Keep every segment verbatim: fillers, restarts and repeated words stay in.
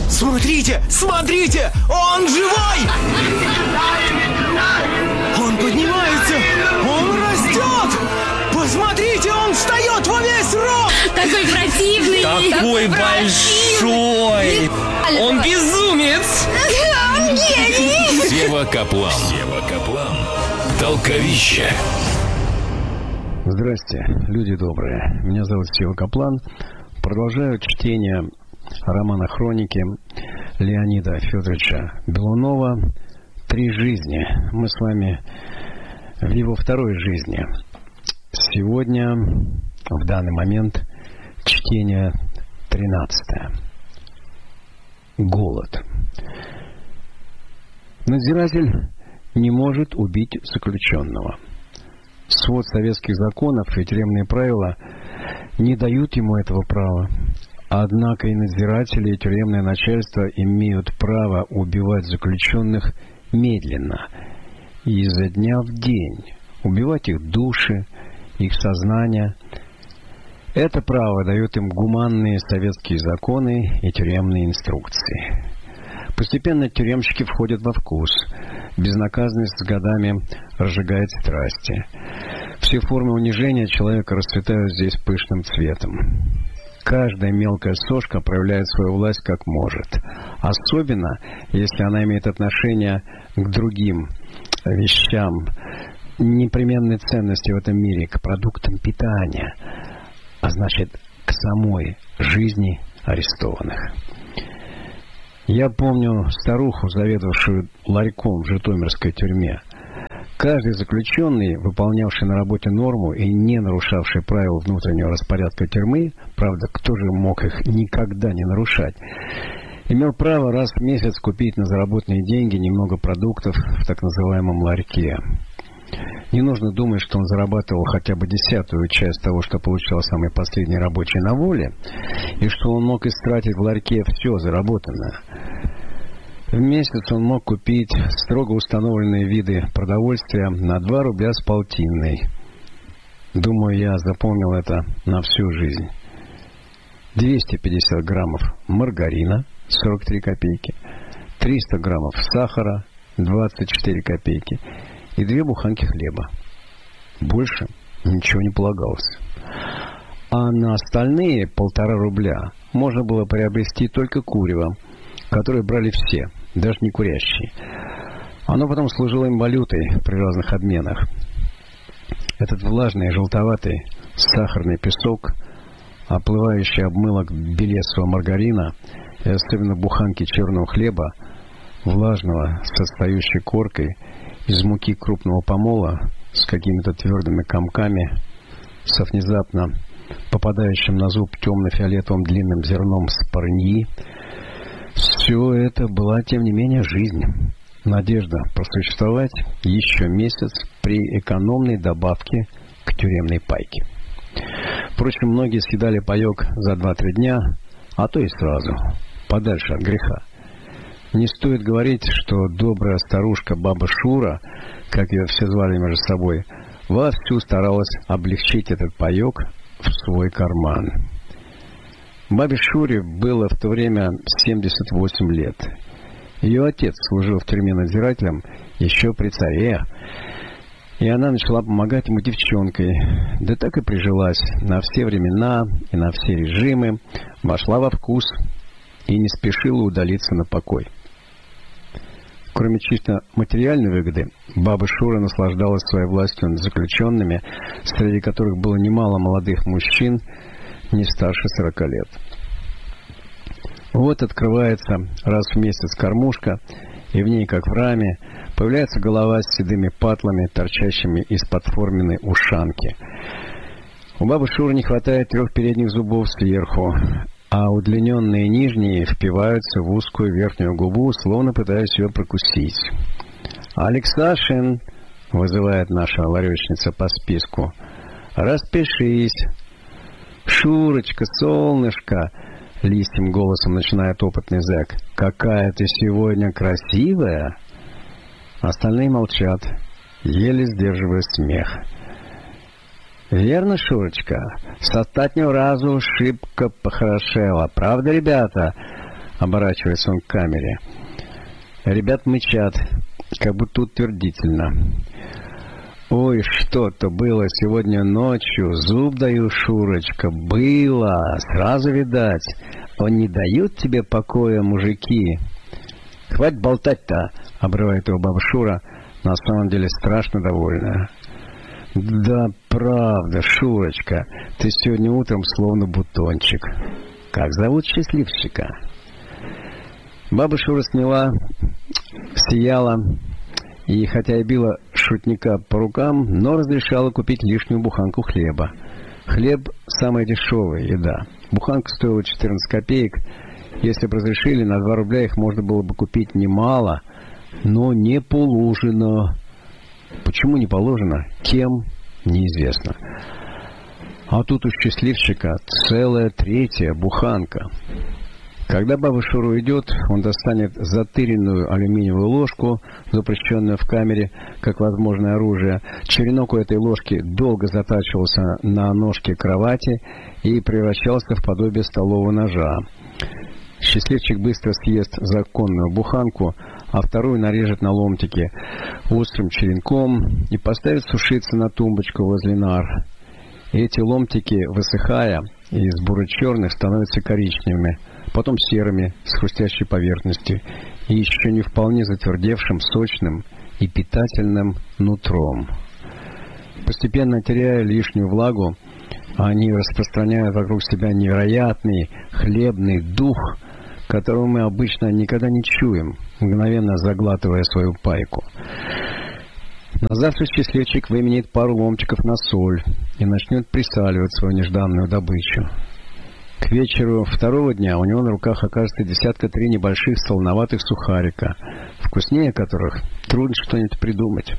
Смотрите, смотрите, он живой! Он поднимается, он растет! Посмотрите, он встает во весь рост! Такой противный! Такой большой! Он безумец! Он гений! Сева Каплан. Сева Каплан. Толковище. Здрасте, люди добрые. Меня зовут Сева Каплан. Продолжаю чтение романа «Хроники» Леонида Федоровича Белунова «Три жизни». Мы с вами в его второй жизни. Сегодня, в данный момент, чтение тринадцатое. Голод. Надзиратель не может убить заключенного. Свод советских законов и тюремные правила не дают ему этого права. Однако и надзиратели, и тюремное начальство имеют право убивать заключенных медленно, и изо дня в день, убивать их души, их сознание. Это право дают им гуманные советские законы и тюремные инструкции. Постепенно тюремщики входят во вкус. Безнаказанность с годами разжигает страсти. Все формы унижения человека расцветают здесь пышным цветом. Каждая мелкая сошка проявляет свою власть как может. Особенно, если она имеет отношение к другим вещам, непременной ценности в этом мире, к продуктам питания, а значит, к самой жизни арестованных. Я помню старуху, заведовавшую ларьком в житомирской тюрьме. Каждый заключенный, выполнявший на работе норму и не нарушавший правил внутреннего распорядка тюрьмы, правда, кто же мог их никогда не нарушать, имел право раз в месяц купить на заработанные деньги немного продуктов в так называемом ларьке. Не нужно думать, что он зарабатывал хотя бы десятую часть того, что получал самый последний рабочий на воле, и что он мог истратить в ларьке все заработанное. В месяц он мог купить строго установленные виды продовольствия на два рубля с полтинной. Думаю, я запомнил это на всю жизнь. двести пятьдесят граммов маргарина, сорок три копейки, триста граммов сахара, двадцать четыре копейки, и две буханки хлеба. Больше ничего не полагалось. А на остальные полтора рубля можно было приобрести только курево, которое брали все, даже не курящие. Оно потом служило им валютой при разных обменах. Этот влажный, желтоватый сахарный песок, оплывающий обмылок белесого маргарина и особенно буханки черного хлеба, влажного, состоящей коркой из муки крупного помола с какими-то твердыми комками, со внезапно попадающим на зуб темно-фиолетовым длинным зерном спарыньи. Все это была, тем не менее, жизнь. Надежда просуществовать еще месяц при экономной добавке к тюремной пайке. Впрочем, многие съедали паек за два-три дня, а то и сразу, подальше от греха. Не стоит говорить, что добрая старушка баба Шура, как ее все звали между собой, вовсю старалась облегчить этот паек в свой карман. Бабе Шуре было в то время семьдесят восемь лет. Ее отец служил в тюрьме надзирателем еще при царе, и она начала помогать ему девчонкой, да так и прижилась на все времена и на все режимы, вошла во вкус и не спешила удалиться на покой. Кроме чисто материальной выгоды, баба Шура наслаждалась своей властью над заключенными, среди которых было немало молодых мужчин, не старше сорока лет. Вот открывается раз в месяц кормушка, и в ней, как в раме, появляется голова с седыми патлами, торчащими из-под форменной ушанки. У бабы Шуры не хватает трех передних зубов сверху, а удлиненные нижние впиваются в узкую верхнюю губу, словно пытаясь ее прокусить. «Алексашин!» — вызывает наша ларечница по списку. «Распишись!» «Шурочка, солнышко!» — листьим голосом начинает опытный зэк. «Какая ты сегодня красивая!» Остальные молчат, еле сдерживая смех. «Верно, Шурочка? С остатнего разу шибко похорошела. Правда, ребята?» Оборачивается он к камере. Ребят мычат, как будто утвердительно. Ой, что-то было сегодня ночью, зуб даю, Шурочка, было, сразу видать. Он не дают тебе покоя, мужики. Хватит болтать-то, обрывает его баба Шура, на самом деле страшно довольная. Да, правда, Шурочка, ты сегодня утром словно бутончик. Как зовут счастливчика? Баба Шура сняла, сияла, и хотя и била шутника по рукам, но разрешала купить лишнюю буханку хлеба. Хлеб – самая дешевая еда. Буханка стоила четырнадцать копеек. Если бы разрешили, на два рубля их можно было бы купить немало, но не положено. Почему не положено? Кем? Неизвестно. А тут у счастливчика целая третья буханка. Когда баба Шура уйдет, он достанет затыренную алюминиевую ложку, запрещенную в камере, как возможное оружие. Черенок у этой ложки долго затачивался на ножке кровати и превращался в подобие столового ножа. Счастливчик быстро съест законную буханку, а вторую нарежет на ломтики острым черенком и поставит сушиться на тумбочку возле нар. Эти ломтики, высыхая, из буро-черных становятся коричневыми, потом серыми, с хрустящей поверхностью и еще не вполне затвердевшим, сочным и питательным нутром. Постепенно теряя лишнюю влагу, они распространяют вокруг себя невероятный хлебный дух, которого мы обычно никогда не чуем, мгновенно заглатывая свою пайку. На завтра счастливчик выменяет пару ломтиков на соль и начнет присаливать свою нежданную добычу. К вечеру второго дня у него на руках окажется десятка три небольших солоноватых сухарика, вкуснее которых трудно что-нибудь придумать.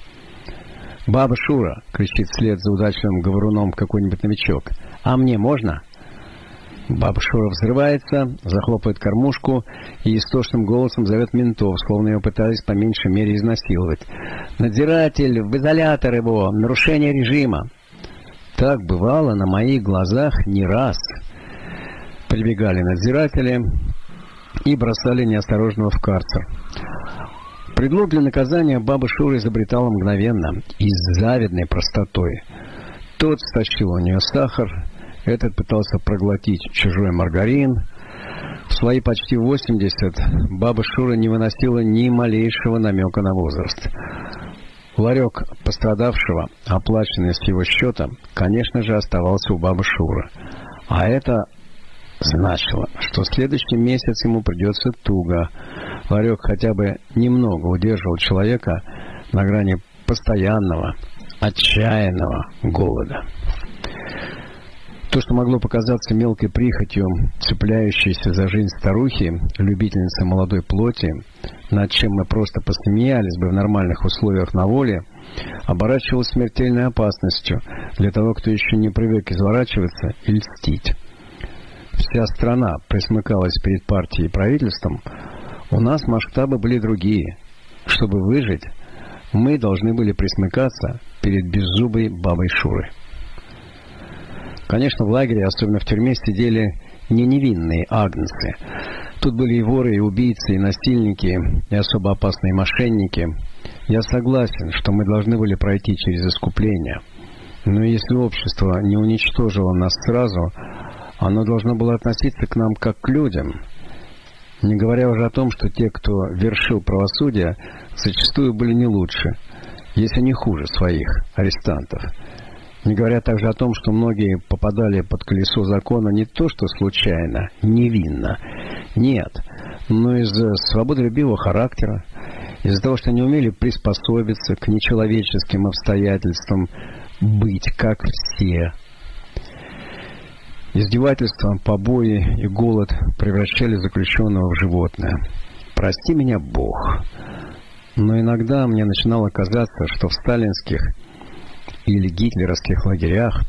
«Баба Шура!» — кричит вслед за удачливым говоруном какой-нибудь новичок. «А мне можно?» Баба Шура взрывается, захлопывает кормушку и истошным голосом зовет ментов, словно ее пытались по меньшей мере изнасиловать. «Надзиратель, в изолятор его! Нарушение режима!» Так бывало на моих глазах не раз. Прибегали надзиратели и бросали неосторожного в карцер. Предлог для наказания баба Шура изобретала мгновенно и с завидной простотой. Тот стащил у нее сахар, этот пытался проглотить чужой маргарин. В свои почти восемьдесят баба Шура не выносила ни малейшего намека на возраст. Ларек пострадавшего, оплаченный с его счета, конечно же, оставался у бабы Шуры. А это значило, что в следующий месяц ему придется туго. Ларек хотя бы немного удерживал человека на грани постоянного, отчаянного голода. То, что могло показаться мелкой прихотью, цепляющейся за жизнь старухи, любительницы молодой плоти, над чем мы просто посмеялись бы в нормальных условиях на воле, оборачивалось смертельной опасностью для того, кто еще не привык изворачиваться и льстить. Вся страна присмыкалась перед партией и правительством, у нас масштабы были другие. Чтобы выжить, мы должны были присмыкаться перед беззубой бабой Шурой. Конечно, в лагере, особенно в тюрьме, сидели не невинные агнцы. Тут были и воры, и убийцы, и насильники, и особо опасные мошенники. Я согласен, что мы должны были пройти через искупление. Но если общество не уничтожило нас сразу, оно должно было относиться к нам как к людям. Не говоря уже о том, что те, кто вершил правосудие, зачастую были не лучше, если не хуже своих арестантов. Не говоря также о том, что многие попадали под колесо закона не то что случайно, невинно, нет, но из-за свободолюбивого характера, из-за того, что не умели приспособиться к нечеловеческим обстоятельствам, быть как все. Издевательства, побои и голод превращали заключенного в животное. Прости меня, Бог. Но иногда мне начинало казаться, что в сталинских или гитлеровских лагерях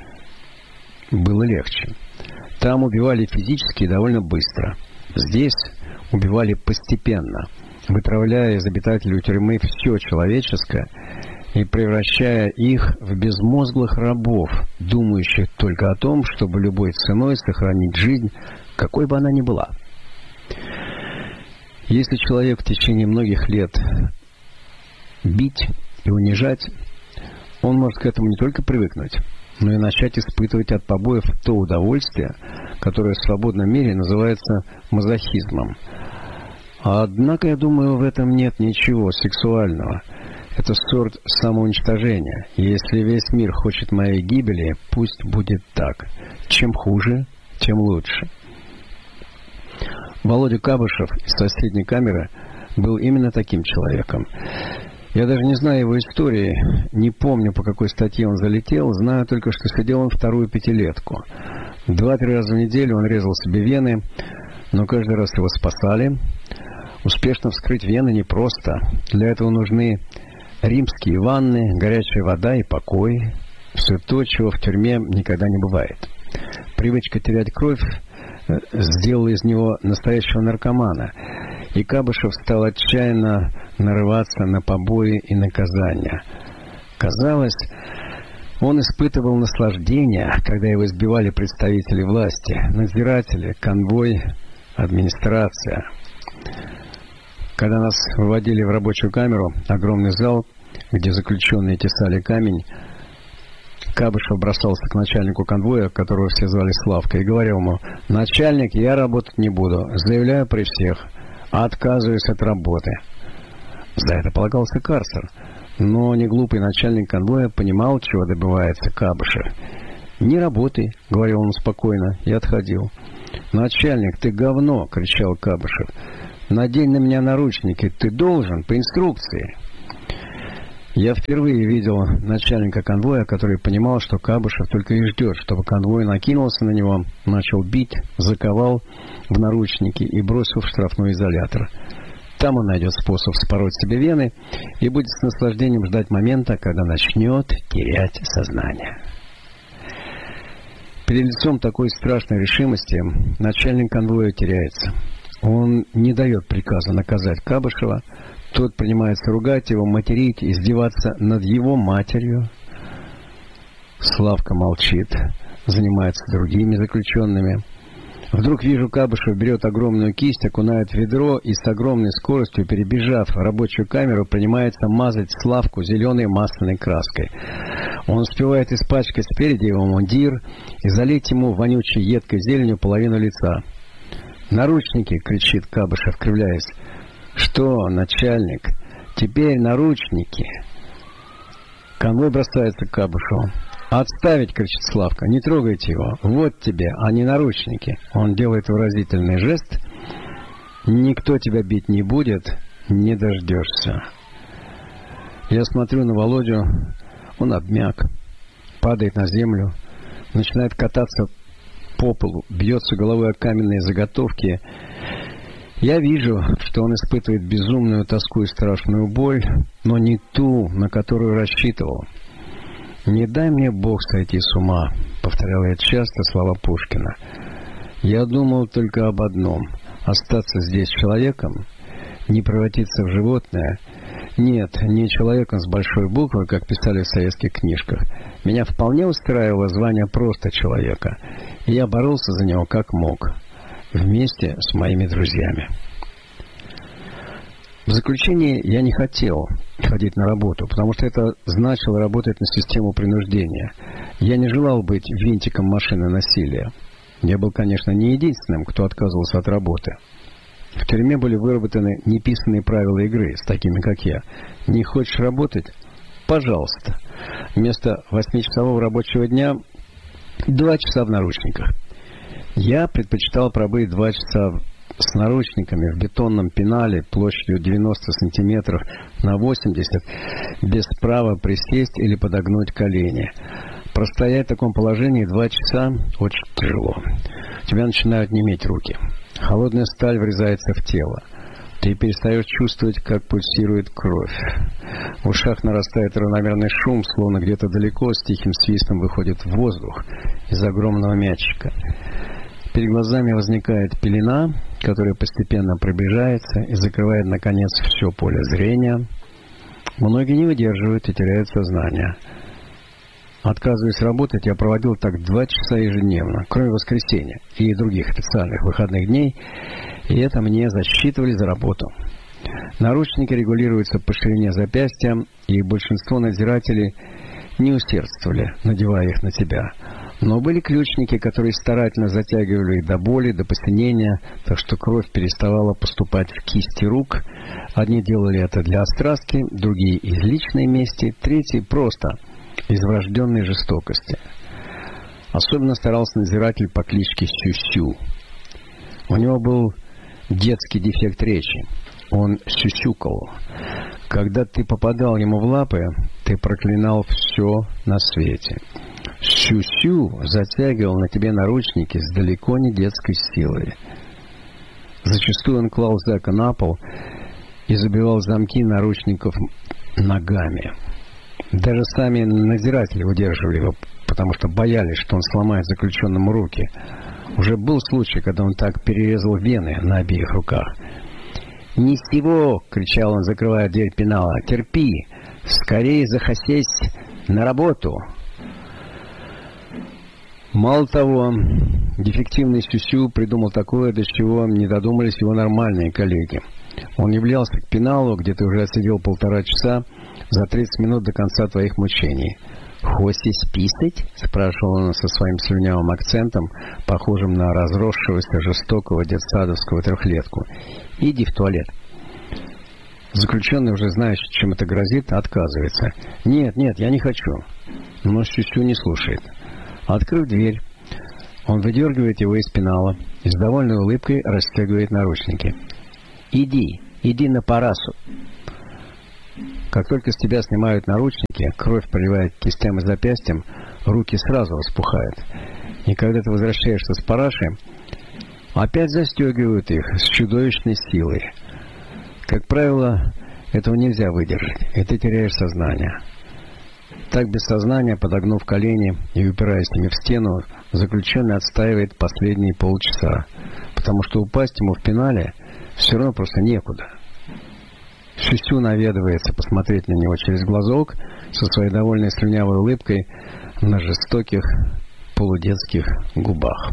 было легче. Там убивали физически и довольно быстро. Здесь убивали постепенно, вытравляя из обитателей тюрьмы все человеческое и превращая их в безмозглых рабов, думающих только о том, чтобы любой ценой сохранить жизнь, какой бы она ни была. Если человек в течение многих лет бить и унижать, он может к этому не только привыкнуть, но и начать испытывать от побоев то удовольствие, которое в свободном мире называется мазохизмом. Однако, я думаю, в этом нет ничего сексуального. Это сорт самоуничтожения. И если весь мир хочет моей гибели, пусть будет так. Чем хуже, тем лучше. Володя Кабышев из соседней камеры был именно таким человеком. Я даже не знаю его истории, не помню, по какой статье он залетел, знаю только, что сидел он вторую пятилетку. Два-три раза в неделю он резал себе вены, но каждый раз его спасали. Успешно вскрыть вены непросто. Для этого нужны римские ванны, горячая вода и покой. Все то, чего в тюрьме никогда не бывает. Привычка терять кровь сделала из него настоящего наркомана. И Кабышев стал отчаянно нарываться на побои и наказания. Казалось, он испытывал наслаждение, когда его избивали представители власти, надзиратели, конвой, администрация. Когда нас выводили в рабочую камеру, огромный зал, где заключенные тесали камень, Кабышев бросался к начальнику конвоя, которого все звали Славка, и говорил ему: «Начальник, я работать не буду, заявляю при всех, отказываюсь от работы». За это полагался карцер, но неглупый начальник конвоя понимал, чего добивается Кабышев. «Не работай», — говорил он спокойно, и отходил. «Начальник, ты говно!» — кричал Кабышев. «Надень на меня наручники, ты должен, по инструкции». Я впервые видел начальника конвоя, который понимал, что Кабышев только и ждет, чтобы конвой накинулся на него, начал бить, заковал в наручники и бросил в штрафной изолятор. Там он найдет способ вспороть себе вены и будет с наслаждением ждать момента, когда начнет терять сознание. Перед лицом такой страшной решимости начальник конвоя теряется. Он не дает приказа наказать Кабышева. Тот принимается ругать его, материть, издеваться над его матерью. Славка молчит, занимается другими заключенными. Вдруг вижу, Кабышев берет огромную кисть, окунает в ведро и с огромной скоростью, перебежав рабочую камеру, принимается мазать Славку зеленой масляной краской. Он успевает испачкать спереди его мундир и залить ему вонючей едкой зеленью половину лица. «Наручники!» — кричит Кабышев, кривляясь. «Что, начальник? Теперь наручники!» Конвой бросается к Кабышеву. «Отставить!» — кричит Славка. «Не трогайте его! Вот тебе, а не наручники!» Он делает выразительный жест. «Никто тебя бить не будет, не дождешься!» Я смотрю на Володю. Он обмяк, падает на землю, начинает кататься по полу, бьется головой о каменные заготовки. Я вижу, что он испытывает безумную тоску и страшную боль, но не ту, на которую рассчитывал. «Не дай мне Бог сойти с ума», — повторял я часто слова Пушкина. Я думал только об одном — остаться здесь человеком, не превратиться в животное. Нет, не человеком с большой буквы, как писали в советских книжках. Меня вполне устраивало звание просто человека, и я боролся за него как мог, вместе с моими друзьями. В заключение я не хотел ходить на работу, потому что это значило работать на систему принуждения. Я не желал быть винтиком машины насилия. Я был, конечно, не единственным, кто отказывался от работы. В тюрьме были выработаны неписанные правила игры с такими, как я. Не хочешь работать? Пожалуйста. Вместо восьмичасового рабочего дня два часа в наручниках. Я предпочитал пробыть два часа с наручниками в бетонном пенале площадью девяносто сантиметров на восемьдесят, без права присесть или подогнуть колени. Простоять в таком положении два часа очень тяжело. У тебя начинают неметь руки. Холодная сталь врезается в тело. Ты перестаешь чувствовать, как пульсирует кровь. В ушах нарастает равномерный шум, словно где-то далеко с тихим свистом выходит воздух из огромного мячика. Перед глазами возникает пелена, которая постепенно приближается и закрывает, наконец, все поле зрения. Многие не выдерживают и теряют сознание. Отказываясь работать, я проводил так два часа ежедневно. Кроме воскресенья и других официальных выходных дней, И это мне засчитывали за работу. Наручники регулируются по ширине запястья, и большинство надзирателей не усердствовали, надевая их на себя. Но были ключники, которые старательно затягивали их до боли, до посинения, так что кровь переставала поступать в кисти рук. Одни делали это для острастки, другие из личной мести, третьи просто из врожденной жестокости. Особенно старался надзиратель по кличке Сюсю. У него был детский дефект речи. Он сюсюкал. Когда ты попадал ему в лапы, ты проклинал все на свете. Сюсю затягивал на тебе наручники с далеко не детской силой. Зачастую он клал зэка на пол и забивал замки наручников ногами. Даже сами надзиратели удерживали его, потому что боялись, что он сломает заключенному руки. Уже был случай, когда он так перерезал вены на обеих руках. «Не сего!» — кричал он, закрывая дверь пенала. «Терпи! Скорее захосесть на работу!» Мало того, дефективный Сюсю придумал такое, до чего не додумались его нормальные коллеги. Он являлся к пеналу, где ты уже отсидел полтора часа, за тридцать минут до конца твоих мучений. «Хосись писать?» — спрашивал он со своим слюнявым акцентом, похожим на разросшегося жестокого детсадовского трехлетку. «Иди в туалет». Заключенный, уже знающий, чем это грозит, отказывается. «Нет, нет, я не хочу». Но Сюсю не слушает. Открыв дверь, он выдергивает его из пенала и с довольной улыбкой расстегивает наручники. «Иди, иди на парасу». Как только с тебя снимают наручники, кровь проливает к кистям и запястьям, руки сразу распухают. И когда ты возвращаешься с параши, опять застегивают их с чудовищной силой. Как правило, этого нельзя выдержать, и ты теряешь сознание. Так без сознания, подогнув колени и упираясь ими в стену, заключенный отстаивает последние полчаса, потому что упасть ему в пенале все равно просто некуда. Сюсю наведывается посмотреть на него через глазок со своей довольной слюнявой улыбкой на жестоких полудетских губах.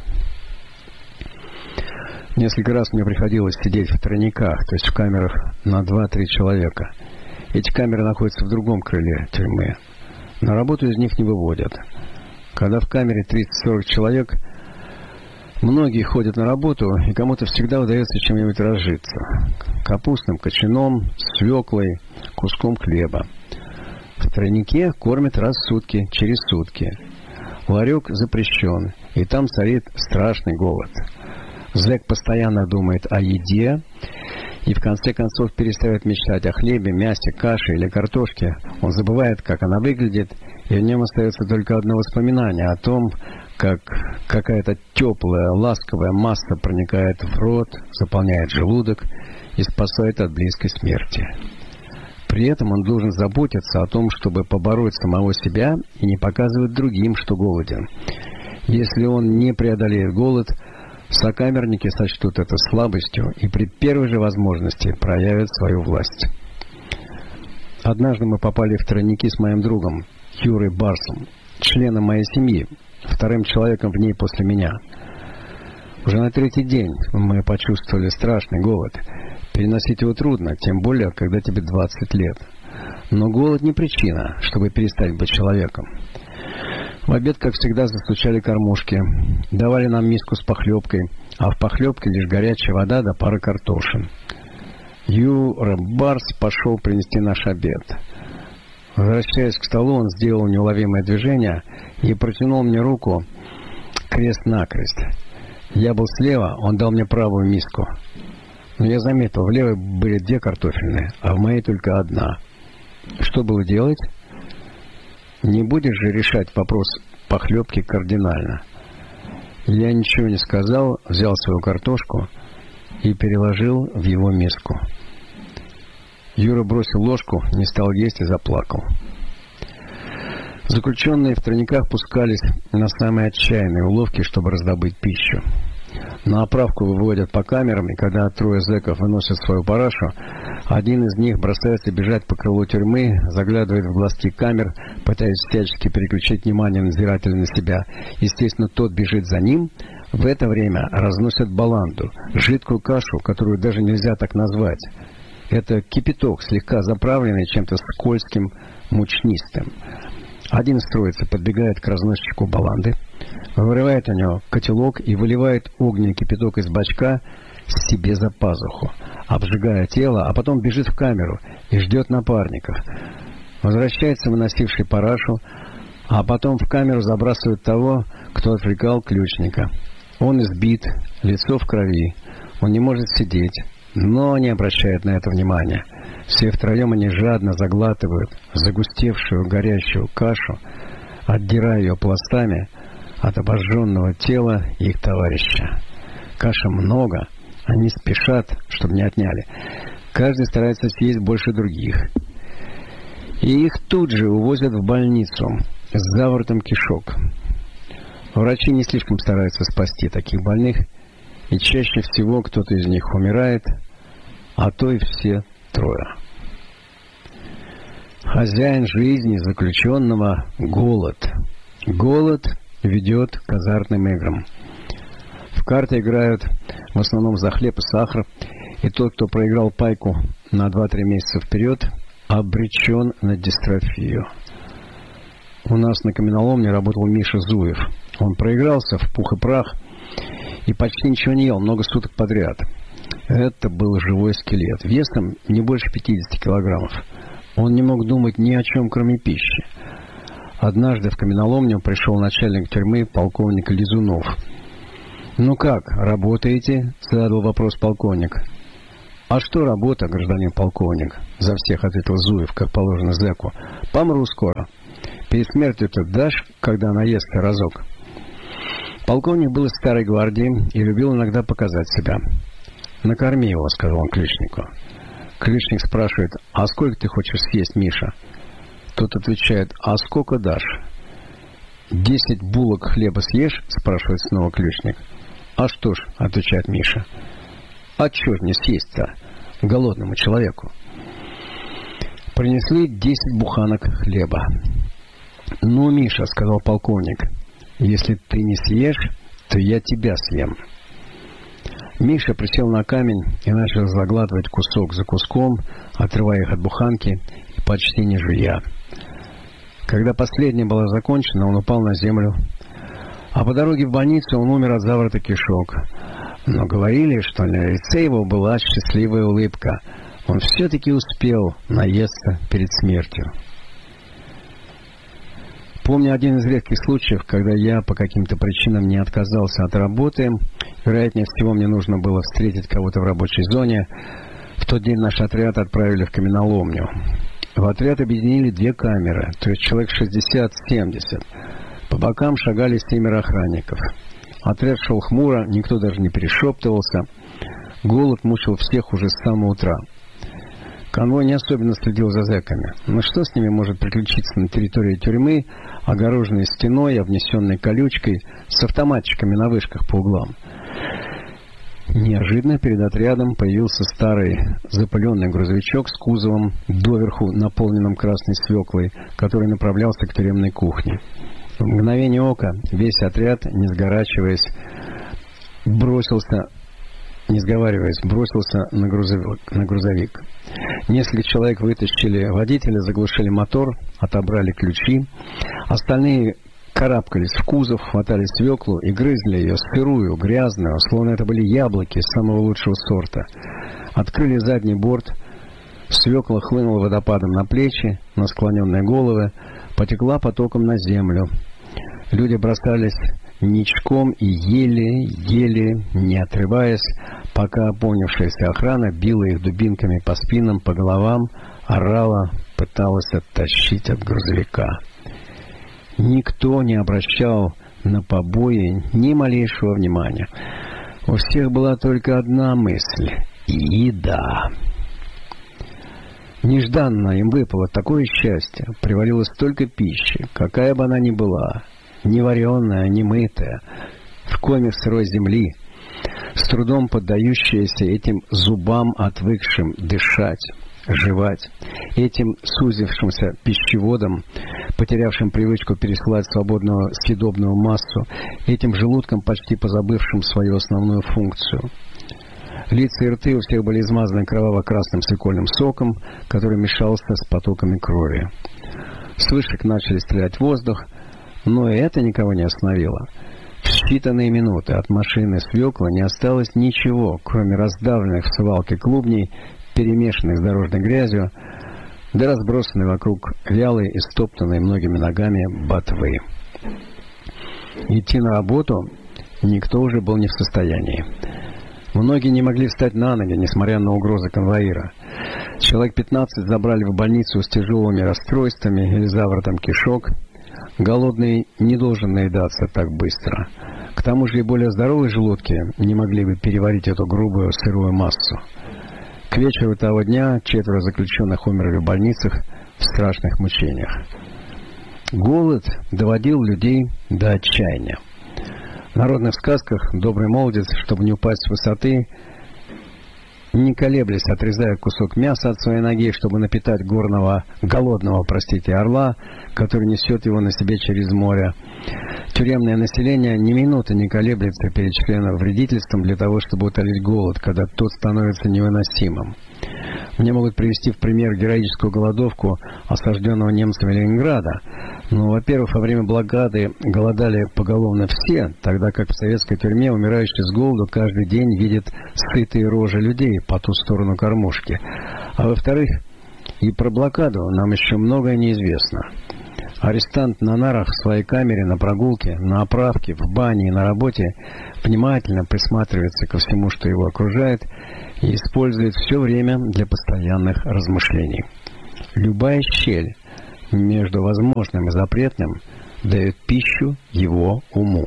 Несколько раз мне приходилось сидеть в тройниках, то есть в камерах на два-три человека. Эти камеры находятся в другом крыле тюрьмы. На работу из них не выводят. Когда в камере тридцать-сорок человек, многие ходят на работу, и кому-то всегда удается чем-нибудь разжиться. Капустным кочаном, свеклой, куском хлеба. В тройнике кормят раз в сутки, через сутки. Ларек запрещен, и там царит страшный голод. Зэк постоянно думает о еде, и в конце концов перестает мечтать о хлебе, мясе, каше или картошке. Он забывает, как она выглядит, и в нем остается только одно воспоминание о том, как какая-то теплая, ласковая масса проникает в рот, заполняет желудок и спасает от близкой смерти. При этом он должен заботиться о том, чтобы побороть самого себя и не показывать другим, что голоден. Если он не преодолеет голод, сокамерники сочтут это слабостью и при первой же возможности проявят свою власть. Однажды мы попали в тройники с моим другом, Юрой Барсом, членом моей семьи, вторым человеком в ней после меня. Уже на третий день мы почувствовали страшный голод. Переносить его трудно, тем более, когда тебе двадцать лет. Но голод не причина, чтобы перестать быть человеком. В обед, как всегда, застучали кормушки, давали нам миску с похлебкой, а в похлебке лишь горячая вода да пара картошин. Юра Барс пошел принести наш обед. Возвращаясь к столу, он сделал неуловимое движение и протянул мне руку крест-накрест. Я был слева, он дал мне правую миску. Но я заметил, в левой были две картофельные, а в моей только одна. Что было делать? Не будешь же решать вопрос похлебки кардинально. Я ничего не сказал, взял свою картошку и переложил в его миску. Юра бросил ложку, не стал есть и заплакал. Заключенные в тройниках пускались на самые отчаянные уловки, чтобы раздобыть пищу. На оправку выводят по камерам, и когда трое зэков выносят свою парашу, один из них бросается бежать по крылу тюрьмы, заглядывает в глазки камер, пытаясь всячески переключить внимание надзирателя на себя. Естественно, тот бежит за ним, В это время разносят баланду, жидкую кашу, которую даже нельзя так назвать. Это кипяток, слегка заправленный чем-то скользким, мучнистым. Один из троицы подбегает к разносчику баланды, вырывает у него котелок и выливает огненный кипяток из бачка себе за пазуху, обжигая тело, а потом бежит в камеру и ждет напарников. Возвращается выносивший парашу, а потом в камеру забрасывают того, кто отвлекал ключника. Он избит, лицо в крови, он не может сидеть, но не обращает на это внимания. Все втроем они жадно заглатывают загустевшую горящую кашу, отдирая ее пластами от обожженного тела их товарища. Каши много, они спешат, чтобы не отняли. Каждый старается съесть больше других. И их тут же увозят в больницу с заворотом кишок. Врачи не слишком стараются спасти таких больных, и чаще всего кто-то из них умирает, а то и все трое. Хозяин жизни заключенного – голод. Голод ведет к азартным играм. В карты играют в основном за хлеб и сахар, и тот, кто проиграл пайку на два-три месяца вперед, обречен на дистрофию. У нас на каменоломне работал Миша Зуев. Он проигрался в пух и прах и почти ничего не ел, много суток подряд. Это был живой скелет, весом не больше пятидесяти килограммов. Он не мог думать ни о чем, кроме пищи. Однажды в каменоломню пришел начальник тюрьмы, полковник Лизунов. «Ну как, работаете?» — задал вопрос полковник. «А что работа, гражданин полковник?» — за всех ответил Зуев, как положено зэку. «Помру скоро. Перед смертью-то дашь, когда наестся разок?» Полковник был из старой гвардии и любил иногда показать себя. «Накорми его», — сказал он ключнику. Ключник спрашивает: «А сколько ты хочешь съесть, Миша?» Тот отвечает: «А сколько дашь?» «Десять булок хлеба съешь?» — спрашивает снова ключник. «А что ж», — отвечает Миша. «А чё ж не съесть-то голодному человеку?» Принесли десять буханок хлеба. «Ну, Миша», — сказал полковник, — «если ты не съешь, то я тебя съем». Миша присел на камень и начал заглатывать кусок за куском, отрывая их от буханки и почти не жуя. Когда последняя была закончена, он упал на землю, а по дороге в больницу он умер от заворота кишок. Но говорили, что на лице его была счастливая улыбка. Он все-таки успел наесться перед смертью. Помню один из редких случаев, когда я по каким-то причинам не отказался от работы. Вероятнее всего, мне нужно было встретить кого-то в рабочей зоне. В тот день наш отряд отправили в каменоломню. В отряд объединили две камеры, то есть человек шестьдесят-семьдесят. По бокам шагали семеро охранников. Отряд шел хмуро, никто даже не перешептывался. Голод мучил всех уже с самого утра. Конвой не особенно следил за зэками. Но что с ними может приключиться на территории тюрьмы, огороженной стеной, обнесенной колючкой, с автоматчиками на вышках по углам? Неожиданно перед отрядом появился старый запыленный грузовичок с кузовом, доверху наполненным красной свеклой, который направлялся к тюремной кухне. В мгновение ока весь отряд, не сгорачиваясь, бросился, не сговариваясь, бросился на грузовик, на грузовик. Несколько человек вытащили водителя, заглушили мотор, отобрали ключи. Остальные карабкались в кузов, хватали свеклу и грызли ее сырую, грязную, словно это были яблоки самого лучшего сорта. Открыли задний борт, свекла хлынула водопадом на плечи, на склоненные головы, потекла потоком на землю. Люди бросались ничком и еле-еле, не отрываясь, пока опомнившаяся охрана била их дубинками по спинам, по головам, орала, пыталась оттащить от грузовика. Никто не обращал на побои ни малейшего внимания. У всех была только одна мысль — еда. Нежданно им выпало такое счастье, привалило столько пищи, какая бы она ни была, не вареная, не мытая, в коме сырой земли, с трудом поддающаяся этим зубам, отвыкшим дышать, жевать, этим сузившимся пищеводом, потерявшим привычку пересылать свободную съедобную массу, этим желудком, почти позабывшим свою основную функцию. Лица и рты у всех были измазаны кроваво-красным свекольным соком, который мешался с потоками крови. С вышек начали стрелять в воздух, но и это никого не остановило. В считанные минуты от машины свекла не осталось ничего, кроме раздавленных в свалке клубней, перемешанных с дорожной грязью, да разбросанной вокруг вялой и стоптанной многими ногами ботвы. Идти на работу никто уже был не в состоянии. Многие не могли встать на ноги, несмотря на угрозы конвоира. Человек пятнадцать забрали в больницу с тяжелыми расстройствами или заворотом кишок. Голодный не должен наедаться так быстро. К тому же и более здоровые желудки не могли бы переварить эту грубую сырую массу. К вечеру того дня четверо заключенных умерли в больницах в страшных мучениях. Голод доводил людей до отчаяния. В народных сказках добрый молодец, чтобы не упасть с высоты, не колеблясь, отрезает кусок мяса от своей ноги, чтобы напитать горного, голодного, простите, орла, который несет его на себе через море. Тюремное население ни минуты не колеблется перед членом вредительством для того, чтобы утолить голод, когда тот становится невыносимым. Мне могут привести в пример героическую голодовку осажденного немцами Ленинграда. Но, во-первых, во время блокады голодали поголовно все, тогда как в советской тюрьме умирающий с голоду каждый день видит сытые рожи людей по ту сторону кормушки. А во-вторых, и про блокаду нам еще многое неизвестно. Арестант на нарах в своей камере, на прогулке, на оправке, в бане и на работе внимательно присматривается ко всему, что его окружает, и использует все время для постоянных размышлений. Любая щель между возможным и запретным дает пищу его уму.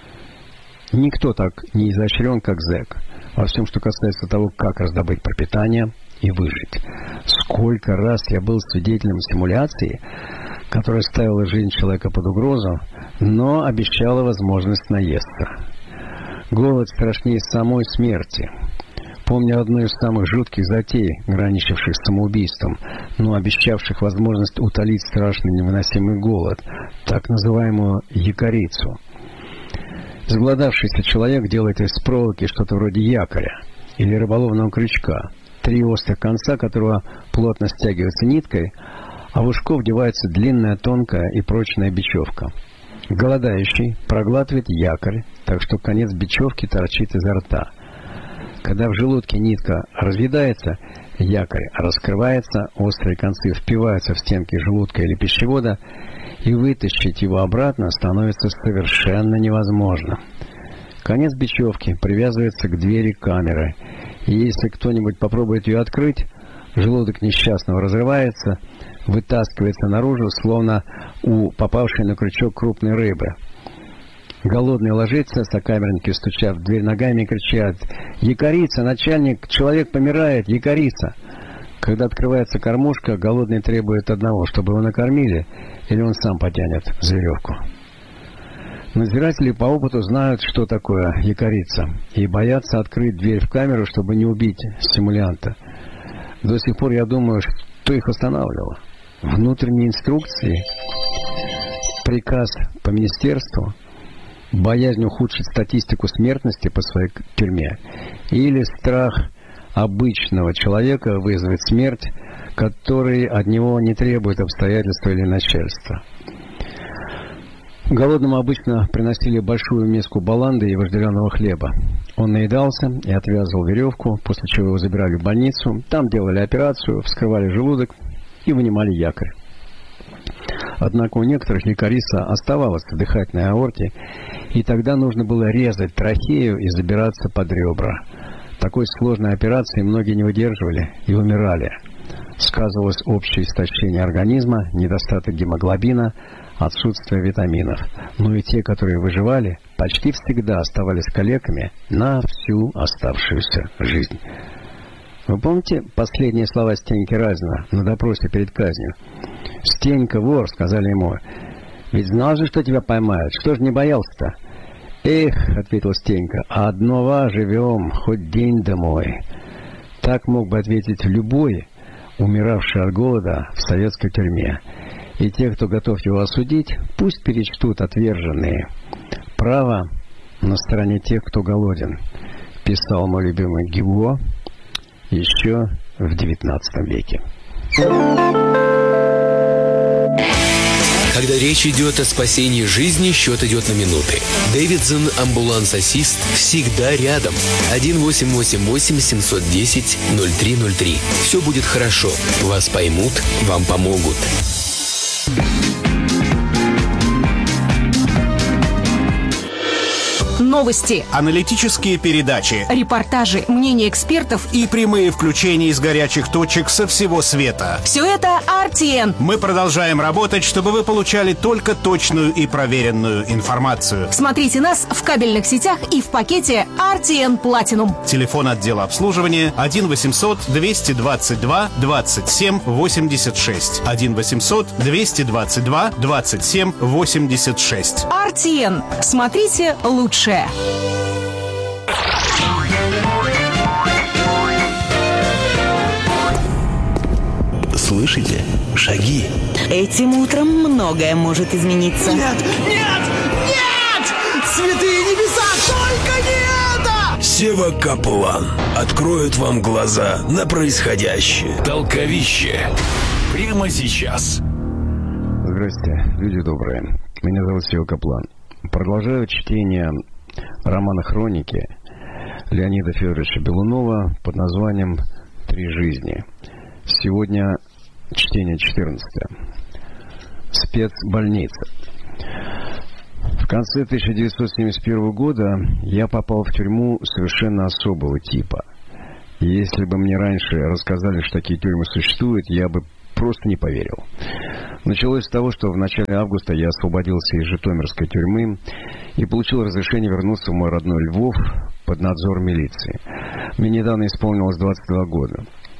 Никто так не изощрен, как зэк, во всем, что касается того, как раздобыть пропитание и выжить. Сколько раз я был свидетелем симуляции, которая ставила жизнь человека под угрозу, но обещала возможность наесться. Голод страшнее самой смерти. Помню одну из самых жутких затей, граничивших с самоубийством, но обещавших возможность утолить страшный невыносимый голод, так называемую якорицу. Сголодавшийся человек делает из проволоки что-то вроде якоря или рыболовного крючка, три острых конца которого плотно стягиваются ниткой, а в ушко вдевается длинная, тонкая и прочная бечевка. Голодающий проглатывает якорь, так что конец бечевки торчит изо рта. Когда в желудке нитка разъедается, якорь раскрывается, острые концы впиваются в стенки желудка или пищевода, и вытащить его обратно становится совершенно невозможно. Конец бечевки привязывается к двери камеры, и если кто-нибудь попробует ее открыть, желудок несчастного разрывается, вытаскивается наружу, словно у попавшей на крючок крупной рыбы. Голодный ложится, сокамерники, стуча в дверь ногами, кричат: «Якорица, начальник, человек помирает, якорица!» Когда открывается кормушка, голодный требует одного, чтобы его накормили, или он сам потянет за веревку. Надзиратели по опыту знают, что такое якорица, и боятся открыть дверь в камеру, чтобы не убить симулянта. До сих пор я думаю, что их останавливало. Внутренние инструкции, приказ по министерству, боязнь ухудшить статистику смертности по своей тюрьме, или страх обычного человека вызовет смерть, который от него не требует обстоятельства или начальства. Голодному обычно приносили большую миску баланды и вожделенного хлеба. Он наедался и отвязывал веревку, после чего его забирали в больницу. Там делали операцию, вскрывали желудок и вынимали якорь. Однако у некоторых якорица оставалась в дыхательной аорте, и тогда нужно было резать трахею и забираться под ребра. Такой сложной операции многие не выдерживали и умирали. Сказывалось общее истощение организма, недостаток гемоглобина, отсутствие витаминов. Но и те, которые выживали, почти всегда оставались калеками на всю оставшуюся жизнь. Вы помните последние слова Стеньки Разина на допросе перед казнью? «Стенька, вор», — сказали ему, — «ведь знал же, что тебя поймают, что ж не боялся-то?» «Эх», — ответил Стенька, — «одного живем, хоть день домой». Так мог бы ответить любой, умиравший от голода в советской тюрьме. И те, кто готов его осудить, пусть перечтут отверженные. Право на стороне тех, кто голоден, писал мой любимый Гюго еще в девятнадцатом веке. Когда речь идет о спасении жизни, счет идет на минуты. Дэвидсон Амбуланс-Ассист всегда рядом. один восемь восемь восемь семь один ноль ноль три ноль три. Все будет хорошо. Вас поймут, вам помогут. Новости, аналитические передачи, репортажи, мнения экспертов и прямые включения из горячих точек со всего света. Все это ар ти эн. Мы продолжаем работать, чтобы вы получали только точную и проверенную информацию. Смотрите нас в кабельных сетях и в пакете ар ти эн Platinum. Телефон отдела обслуживания один восемьсот двести двадцать два двадцать семь восемьдесят шесть. один восемьсот двести двадцать два двадцать семь восемьдесят шесть. ар ти эн. Смотрите лучшее. Слышите? Шаги. Этим утром многое может измениться. Нет! Нет! Нет! Святые небеса, только не это! Сева Каплан откроет вам глаза на происходящее. Толковище. Прямо сейчас. Здрасте, люди добрые. Меня зовут Сева Каплан. Продолжаю чтение романа «Хроники» Леонида Федоровича Белунова под названием «Три жизни». Сегодня чтение четырнадцатое. Спецбольница. В конце тысяча девятьсот семьдесят первого года я попал в тюрьму совершенно особого типа. И если бы мне раньше рассказали, что такие тюрьмы существуют, я бы просто не поверил. Началось с того, что в начале августа я освободился из Житомирской тюрьмы и получил разрешение вернуться в мой родной Львов под надзор милиции. Мне недавно исполнилось двадцать два года.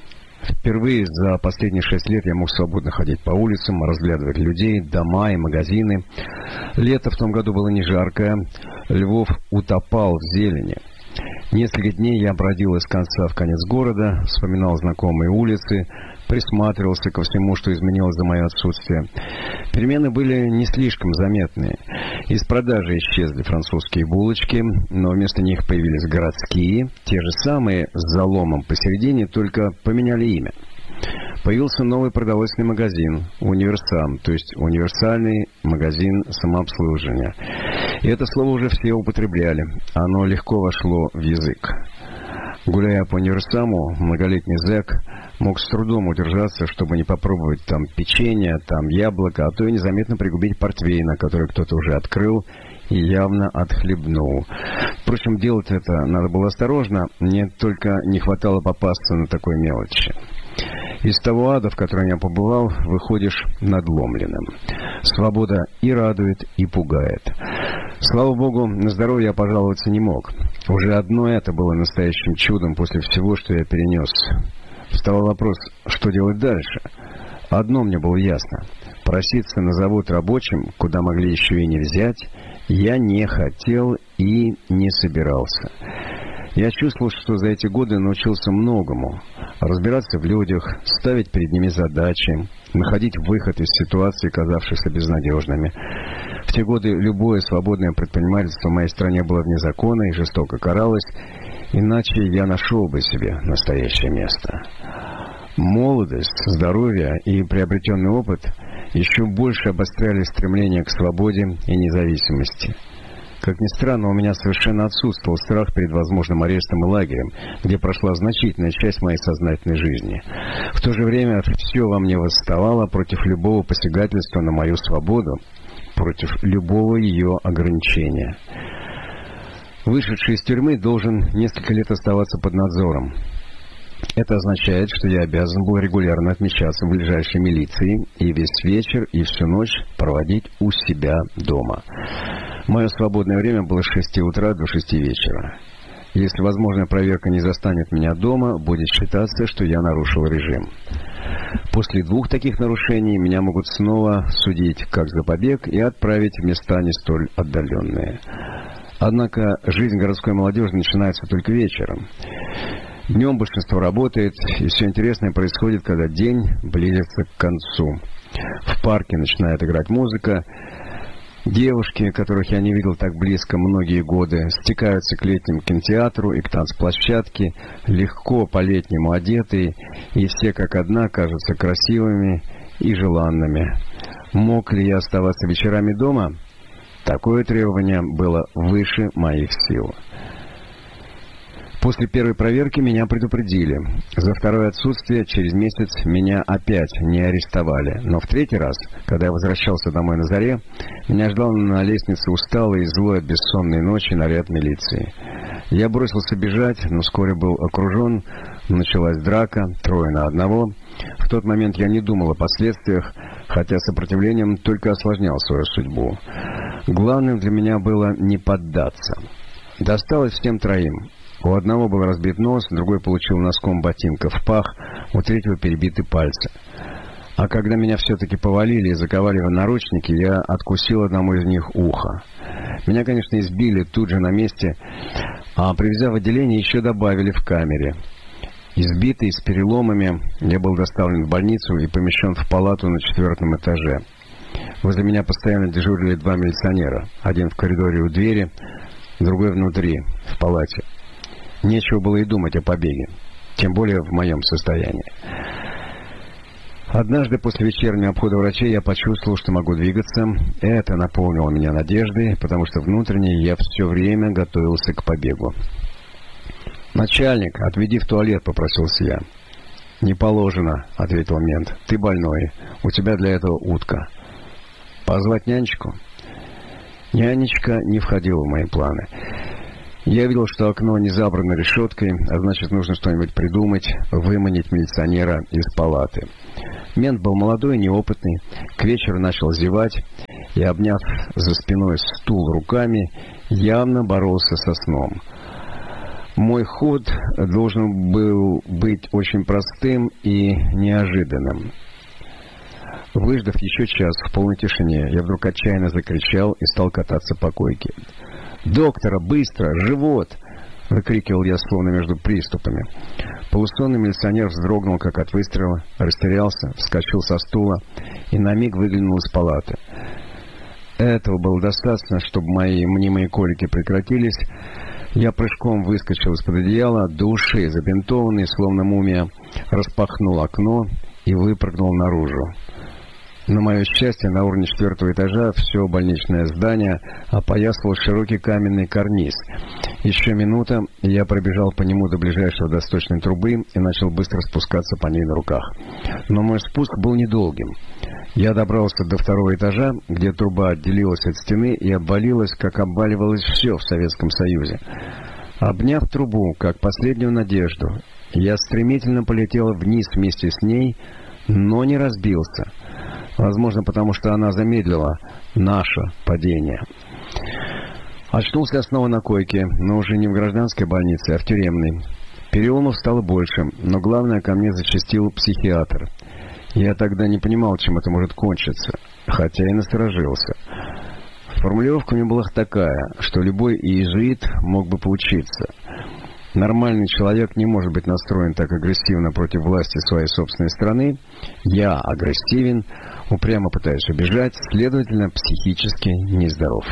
Впервые за последние шесть лет я мог свободно ходить по улицам, разглядывать людей, дома и магазины. Лето в том году было не жаркое, Львов утопал в зелени. Несколько дней я бродил из конца в конец города, вспоминал знакомые улицы, присматривался ко всему, что изменилось за мое отсутствие. Перемены были не слишком заметные. Из продажи исчезли французские булочки, но вместо них появились городские, те же самые, с заломом посередине, только поменяли имя. Появился новый продовольственный магазин «Универсам», то есть универсальный магазин самообслуживания. И это слово уже все употребляли, оно легко вошло в язык. Гуляя по универсаму, многолетний зэк мог с трудом удержаться, чтобы не попробовать там печенье, там яблоко, а то и незаметно пригубить портвейна, который кто-то уже открыл и явно отхлебнул. Впрочем, делать это надо было осторожно, мне только не хватало попасться на такой мелочи. Из того ада, в котором я побывал, выходишь надломленным. Свобода и радует, и пугает. Слава богу, на здоровье я пожаловаться не мог. Уже одно это было настоящим чудом после всего, что я перенес. Встал вопрос, что делать дальше. Одно мне было ясно. Проситься на завод рабочим, куда могли еще и не взять, я не хотел и не собирался. Я чувствовал, что за эти годы научился многому. Разбираться в людях, ставить перед ними задачи, находить выход из ситуаций, казавшихся безнадежными. В те годы любое свободное предпринимательство в моей стране было вне закона и жестоко каралось, иначе я нашел бы себе настоящее место. Молодость, здоровье и приобретенный опыт еще больше обостряли стремление к свободе и независимости. Как ни странно, у меня совершенно отсутствовал страх перед возможным арестом и лагерем, где прошла значительная часть моей сознательной жизни. В то же время все во мне восставало против любого посягательства на мою свободу, против любого ее ограничения. Вышедший из тюрьмы должен несколько лет оставаться под надзором. Это означает, что я обязан был регулярно отмечаться в ближайшей милиции и весь вечер и всю ночь проводить у себя дома. Мое свободное время было с шести утра до шести вечера. Если возможная проверка не застанет меня дома, будет считаться, что я нарушил режим. После двух таких нарушений меня могут снова судить как за побег и отправить в места не столь отдаленные. Однако жизнь городской молодежи начинается только вечером. Днем большинство работает, и все интересное происходит, когда день близится к концу. В парке начинает играть музыка. Девушки, которых я не видел так близко многие годы, стекаются к летнему кинотеатру и к танцплощадке, легко по-летнему одетые, и все как одна кажутся красивыми и желанными. Мог ли я оставаться вечерами дома? Такое требование было выше моих сил. После первой проверки меня предупредили. За второе отсутствие через месяц меня опять не арестовали. Но в третий раз, когда я возвращался домой на заре, меня ждал на лестнице усталый и злой от бессонной ночи наряд милиции. Я бросился бежать, но вскоре был окружен. Началась драка, трое на одного. В тот момент я не думал о последствиях, хотя сопротивлением только осложнял свою судьбу. Главным для меня было не поддаться. Досталось всем троим. У одного был разбит нос, другой получил носком ботинка в пах, у третьего перебиты пальцы. А когда меня все-таки повалили и заковали в наручники, я откусил одному из них ухо. Меня, конечно, избили тут же на месте, а привезя в отделение, еще добавили в камере. Избитый, с переломами, я был доставлен в больницу и помещен в палату на четвертом этаже. Возле меня постоянно дежурили два милиционера. Один в коридоре у двери, другой внутри, в палате. Нечего было и думать о побеге, тем более в моем состоянии. Однажды после вечернего обхода врачей я почувствовал, что могу двигаться. Это наполнило меня надеждой, потому что внутренне я все время готовился к побегу. «Начальник, отведи в туалет», — попросился я. «Не положено», — ответил мент. «Ты больной. У тебя для этого утка». «Позвать нянечку?» Нянечка не входила в мои планы. Я видел, что окно не забрано решеткой, а значит, нужно что-нибудь придумать, выманить милиционера из палаты. Мент был молодой, неопытный, к вечеру начал зевать и, обняв за спиной стул руками, явно боролся со сном. Мой ход должен был быть очень простым и неожиданным. Выждав еще час в полной тишине, я вдруг отчаянно закричал и стал кататься по койке. «Доктора, быстро! Живот!» — выкрикивал я, словно между приступами. Полусонный милиционер вздрогнул, как от выстрела, растерялся, вскочил со стула и на миг выглянул из палаты. Этого было достаточно, чтобы мои мнимые колики прекратились. Я прыжком выскочил из-под одеяла, до ушей забинтованный, словно мумия, распахнул окно и выпрыгнул наружу. На мое счастье, на уровне четвертого этажа все больничное здание опоясывал широкий каменный карниз. Еще минута, и я пробежал по нему до ближайшей водосточной трубы и начал быстро спускаться по ней на руках. Но мой спуск был недолгим. Я добрался до второго этажа, где труба отделилась от стены и обвалилась, как обваливалось все в Советском Союзе. Обняв трубу, как последнюю надежду, я стремительно полетел вниз вместе с ней, но не разбился. Возможно, потому что она замедлила наше падение. Очнулся я снова на койке, но уже не в гражданской больнице, а в тюремной. Переломов стало больше, но главное, ко мне зачастил психиатр. Я тогда не понимал, чем это может кончиться, хотя и насторожился. Формулировка у меня была такая, что любой иезуит мог бы поучиться. Нормальный человек не может быть настроен так агрессивно против власти своей собственной страны. Я агрессивен, упрямо пытаюсь убежать, следовательно, психически нездоров.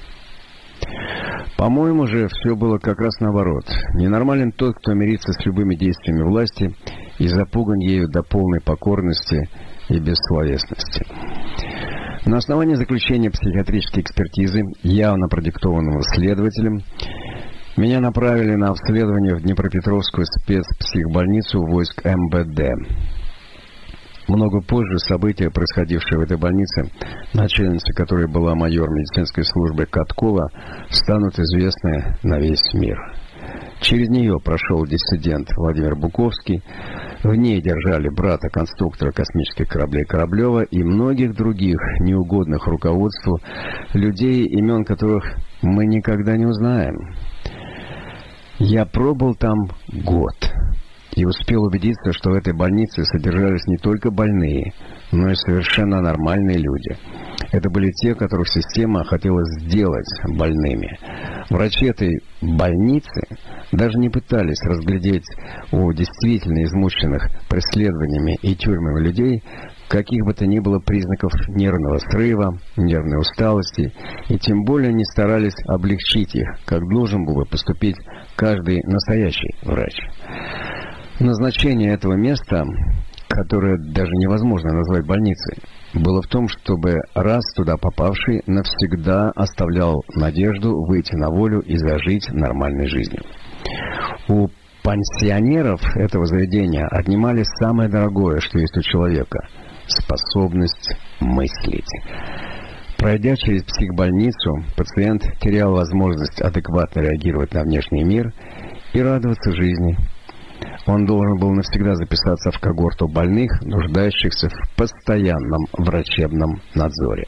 По-моему же, все было как раз наоборот. Ненормален тот, кто мирится с любыми действиями власти и запуган ею до полной покорности и бессловесности. На основании заключения психиатрической экспертизы, явно продиктованного следователем, меня направили на обследование в Днепропетровскую спецпсихбольницу войск эм бэ дэ. Много позже события, происходившие в этой больнице, начальницей которой была майор медицинской службы Каткова, станут известны на весь мир. Через нее прошел диссидент Владимир Буковский, в ней держали брата конструктора космических кораблей Кораблева и многих других неугодных руководству, людей, имен которых мы никогда не узнаем. Я пробыл там год и успел убедиться, что в этой больнице содержались не только больные, но и совершенно нормальные люди. Это были те, которых система хотела сделать больными. Врачи этой больницы даже не пытались разглядеть у действительно измученных преследованиями и тюрьмами людей каких бы то ни было признаков нервного срыва, нервной усталости, и тем более не старались облегчить их, как должен был бы поступить каждый настоящий врач. Назначение этого места, которое даже невозможно назвать больницей, было в том, чтобы раз туда попавший навсегда оставлял надежду выйти на волю и зажить нормальной жизнью. У пансионеров этого заведения отнимали самое дорогое, что есть у человека – способность мыслить. Пройдя через психбольницу, пациент терял возможность адекватно реагировать на внешний мир и радоваться жизни. Он должен был навсегда записаться в когорту больных, нуждающихся в постоянном врачебном надзоре.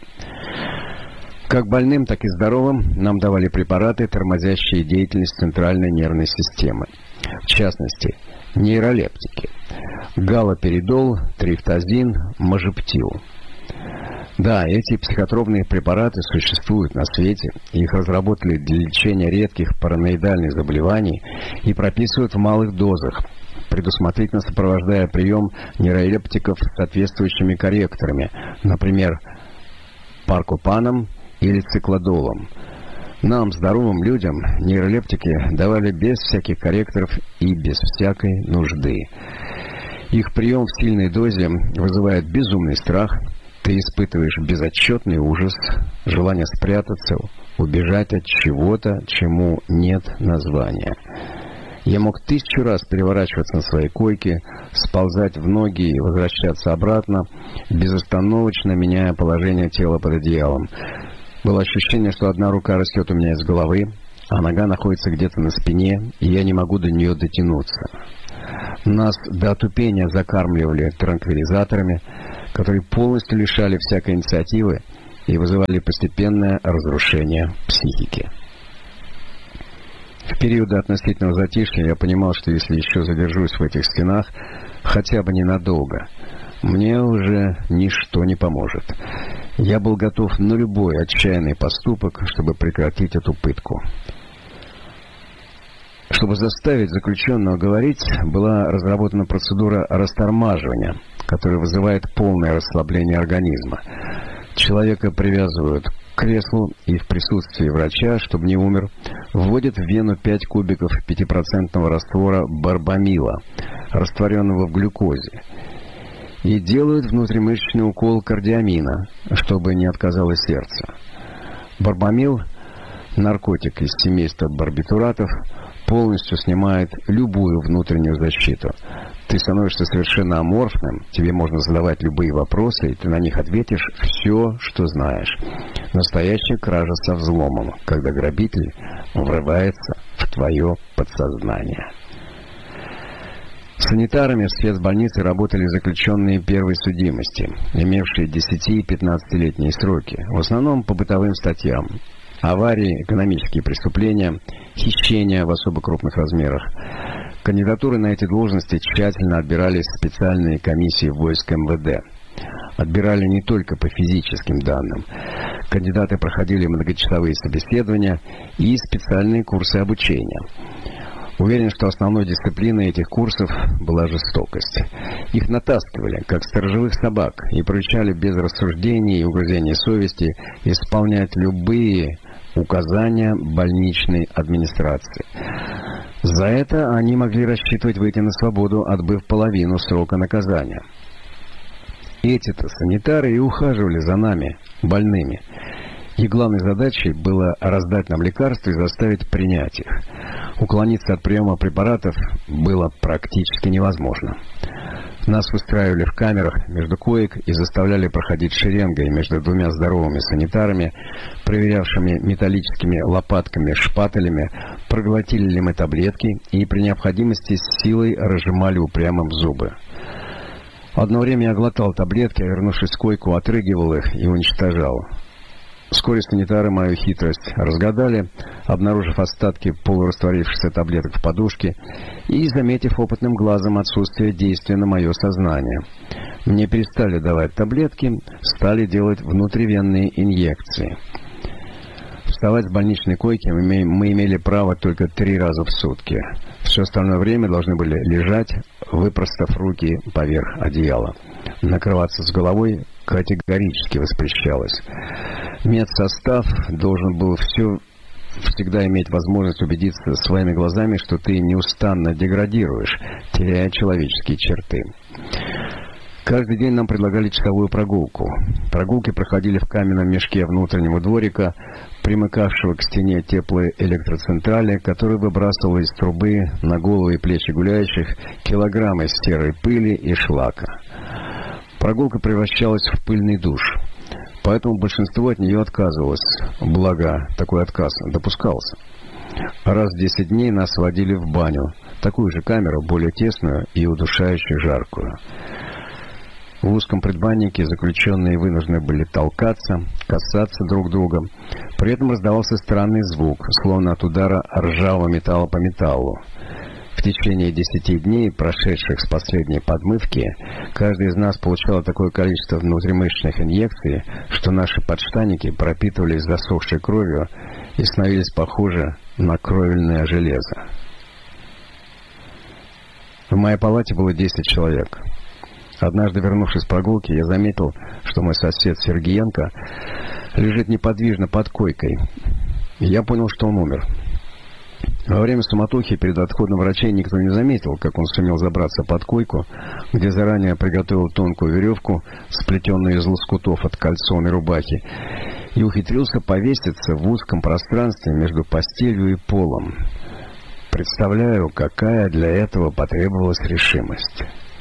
Как больным, так и здоровым нам давали препараты, тормозящие деятельность центральной нервной системы. В частности, нейролептики. Галоперидол, трифтазин, мажептил. Да, эти психотропные препараты существуют на свете. Их разработали для лечения редких параноидальных заболеваний и прописывают в малых дозах, предусмотрительно сопровождая прием нейролептиков соответствующими корректорами, например, паркопаном или циклодолом. Нам, здоровым людям, нейролептики давали без всяких корректоров и без всякой нужды. Их прием в сильной дозе вызывает безумный страх. Ты испытываешь безотчетный ужас, желание спрятаться, убежать от чего-то, чему нет названия. Я мог тысячу раз переворачиваться на своей койке, сползать в ноги и возвращаться обратно, безостановочно меняя положение тела под одеялом. Было ощущение, что одна рука растет у меня из головы, а нога находится где-то на спине, и я не могу до нее дотянуться. Нас до отупения закармливали транквилизаторами, которые полностью лишали всякой инициативы и вызывали постепенное разрушение психики. В периоды относительного затишья я понимал, что если еще задержусь в этих стенах, хотя бы ненадолго, мне уже ничто не поможет. Я был готов на любой отчаянный поступок, чтобы прекратить эту пытку. Чтобы заставить заключенного говорить, была разработана процедура растормаживания, которая вызывает полное расслабление организма. Человека привязывают к креслу и в присутствии врача, чтобы не умер, вводят в вену пять кубиков пятипроцентного раствора барбамила, растворенного в глюкозе, и делают внутримышечный укол кардиамина, чтобы не отказалось сердце. Барбамил, наркотик из семейства барбитуратов, полностью снимает любую внутреннюю защиту. Ты становишься совершенно аморфным, тебе можно задавать любые вопросы, и ты на них ответишь все, что знаешь. Настоящая кража со взломом, когда грабитель врывается в твое подсознание. Санитарами в спецбольнице работали заключенные первой судимости, имевшие десяти- и пятнадцатилетние сроки, в основном по бытовым статьям: аварии, экономические преступления, хищения в особо крупных размерах. Кандидатуры на эти должности тщательно отбирались в специальные комиссии войск эм вэ дэ. Отбирали не только по физическим данным. Кандидаты проходили многочасовые собеседования и специальные курсы обучения. Уверен, что основной дисциплиной этих курсов была жестокость. Их натаскивали, как сторожевых собак, и поручали без рассуждений и угрызений совести исполнять любые указания больничной администрации. За это они могли рассчитывать выйти на свободу, отбыв половину срока наказания. Эти-то санитары и ухаживали за нами, больными. И главной задачей было раздать нам лекарства и заставить принять их. Уклониться от приема препаратов было практически невозможно. Нас выстраивали в камерах между коек и заставляли проходить шеренгой между двумя здоровыми санитарами, проверявшими металлическими лопатками-шпателями, проглотили ли мы таблетки и при необходимости с силой разжимали упрямым зубы. Одно время я глотал таблетки, а вернувшись в койку, отрыгивал их и уничтожал. Вскоре санитары мою хитрость разгадали, обнаружив остатки полурастворившихся таблеток в подушке и заметив опытным глазом отсутствие действия на мое сознание. Мне перестали давать таблетки, стали делать внутривенные инъекции. Вставать с больничной койки мы имели право только три раза в сутки. Все остальное время должны были лежать, выпростав руки поверх одеяла. Накрываться с головой категорически воспрещалось. Медсостав должен был все всегда иметь возможность убедиться своими глазами, что ты неустанно деградируешь, теряя человеческие черты. Каждый день нам предлагали часовую прогулку. Прогулки проходили в каменном мешке внутреннего дворика, примыкавшего к стене теплой электроцентрали, который выбрасывал из трубы на головы и плечи гуляющих килограммы серой пыли и шлака. Прогулка превращалась в пыльный душ, поэтому большинство от нее отказывалось, благо такой отказ допускался. Раз в десять дней нас водили в баню, такую же камеру, более тесную и удушающе жаркую. В узком предбаннике заключенные вынуждены были толкаться, касаться друг друга. При этом раздавался странный звук, словно от удара ржавого металла по металлу. В течение десяти дней, прошедших с последней подмывки, каждый из нас получал такое количество внутримышечных инъекций, что наши подштанники пропитывались засохшей кровью и становились похожи на кровельное железо. В моей палате было десять человек. Однажды, вернувшись с прогулки, я заметил, что мой сосед Сергеенко лежит неподвижно под койкой. И я понял, что он умер. Во время суматохи перед отходом врачей никто не заметил, как он сумел забраться под койку, где заранее приготовил тонкую веревку, сплетенную из лоскутов от кальсонной рубахи, и ухитрился повеситься в узком пространстве между постелью и полом. Представляю, какая для этого потребовалась решимость.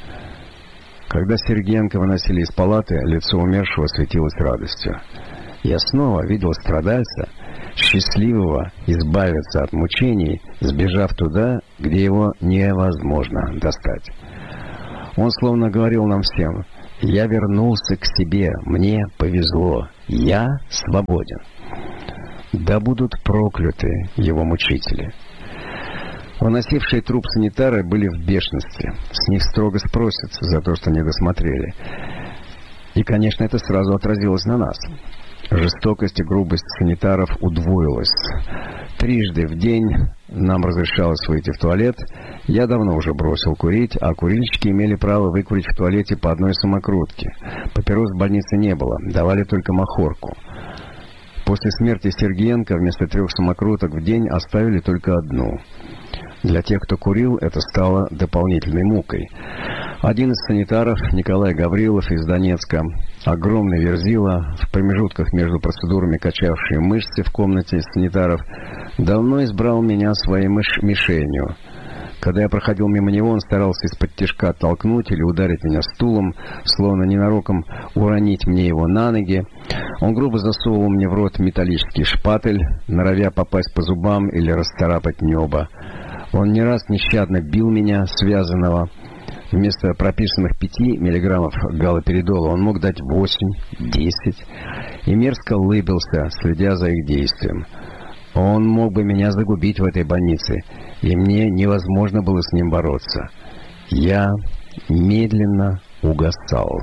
Когда Сергеенко выносили из палаты, лицо умершего светилось радостью. Я снова видел страдальца, счастливого избавиться от мучений, сбежав туда, где его невозможно достать. Он словно говорил нам всем: «Я вернулся к себе, мне повезло, я свободен». Да будут прокляты его мучители. Выносившие труп санитары были в бешенстве. С них строго спросят за то, что не досмотрели. И, конечно, это сразу отразилось на нас. Жестокость и грубость санитаров удвоилась. Трижды в день нам разрешалось выйти в туалет. Я давно уже бросил курить, а курильщики имели право выкурить в туалете по одной самокрутке. Папирос в больнице не было, давали только махорку. После смерти Сергеенко вместо трех самокруток в день оставили только одну. Для тех, кто курил, это стало дополнительной мукой. Один из санитаров, Николай Гаврилов из Донецка, огромный верзила, в промежутках между процедурами качавшие мышцы в комнате санитаров, давно избрал меня своей мыш- мишенью. Когда я проходил мимо него, он старался из-под тишка оттолкнуть или ударить меня стулом, словно ненароком уронить мне его на ноги. Он грубо засовывал мне в рот металлический шпатель, норовя попасть по зубам или расцарапать небо. Он не раз нещадно бил меня, связанного. Вместо прописанных пяти миллиграммов галоперидола он мог дать восемь, десять, и мерзко улыбился, следя за их действием. Он мог бы меня загубить в этой больнице, и мне невозможно было с ним бороться. Я медленно угасал.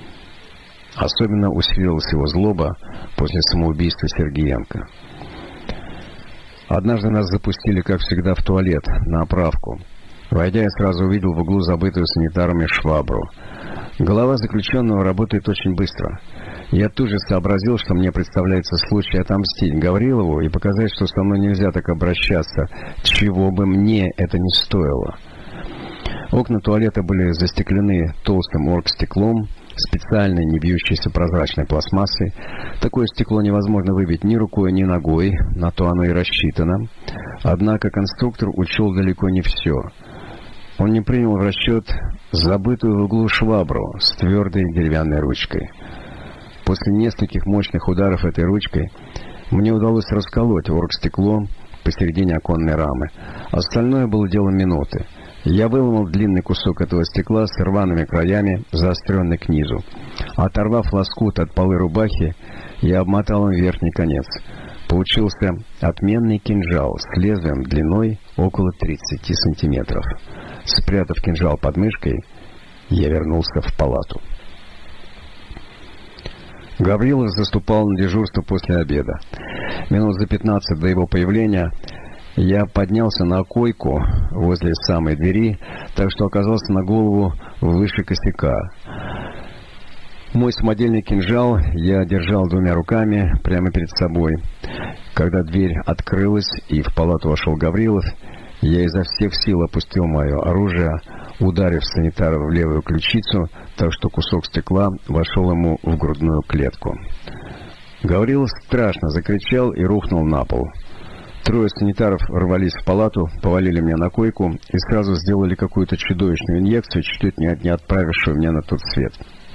Особенно усилилась его злоба после самоубийства Сергеенко. Однажды нас запустили, как всегда, в туалет, на оправку. Войдя, я сразу увидел в углу забытую санитарами швабру. Голова заключенного работает очень быстро. Я тут же сообразил, что мне представляется случай отомстить Гаврилову и показать, что со мной нельзя так обращаться, чего бы мне это ни стоило. Окна туалета были застеклены толстым оргстеклом, специальной не бьющейся прозрачной пластмассой. Такое стекло невозможно выбить ни рукой, ни ногой, на то оно и рассчитано. Однако конструктор учел далеко не все. Он не принял в расчет забытую в углу швабру с твердой деревянной ручкой. После нескольких мощных ударов этой ручкой мне удалось расколоть оргстекло посередине оконной рамы. Остальное было делом минуты. Я выломал длинный кусок этого стекла с рваными краями, заостренный к низу. Оторвав лоскут от полы рубахи, я обмотал им верхний конец. Получился отменный кинжал с лезвием длиной около тридцати сантиметров. Спрятав кинжал под мышкой, я вернулся в палату. Гаврилов заступал на дежурство после обеда. Минут за пятнадцать до его появления я поднялся на койку возле самой двери, так что оказался на голову выше косяка. Мой самодельный кинжал я держал двумя руками прямо перед собой. Когда дверь открылась и в палату вошел Гаврилов, я изо всех сил опустил мое оружие, ударив санитара в левую ключицу, так что кусок стекла вошел ему в грудную клетку. Гаврилов страшно закричал и рухнул на пол. Трое санитаров ворвались в палату, повалили меня на койку и сразу сделали какую-то чудовищную инъекцию, чуть не, не отправившую меня на тот свет.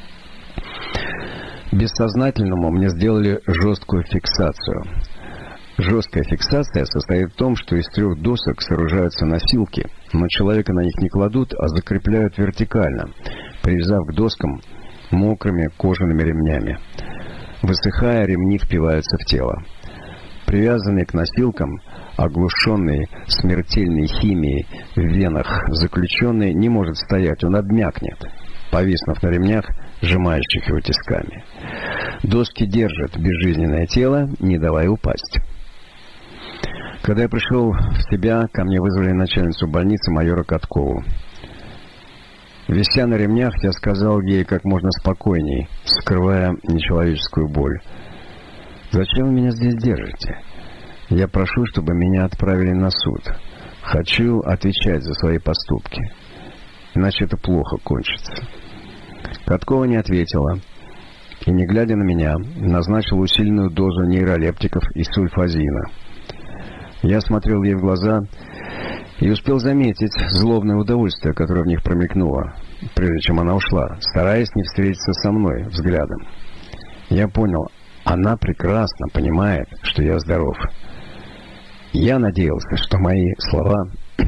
Бессознательному мне сделали жесткую фиксацию. Жесткая фиксация состоит в том, что из трех досок сооружаются носилки, но человека на них не кладут, а закрепляют вертикально, привязав к доскам мокрыми кожаными ремнями. Высыхая, ремни впиваются в тело. Привязанный к носилкам, оглушенный смертельной химией в венах заключенный не может стоять, он обмякнет, повиснув на ремнях, сжимающих его тисками. Доски держат безжизненное тело, не давая упасть. Когда я пришел в себя, ко мне вызвали начальницу больницы майора Каткову. Вися на ремнях, я сказал ей как можно спокойней, скрывая нечеловеческую боль: «Зачем вы меня здесь держите? Я прошу, чтобы меня отправили на суд. Хочу отвечать за свои поступки. Иначе это плохо кончится». Каткова не ответила и, не глядя на меня, назначила усиленную дозу нейролептиков и сульфазина. Я смотрел ей в глаза и успел заметить злобное удовольствие, которое в них промелькнуло, прежде чем она ушла, стараясь не встретиться со мной взглядом. Я понял, она прекрасно понимает, что я здоров. Я надеялся, что мои слова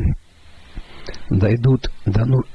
дойдут до ну...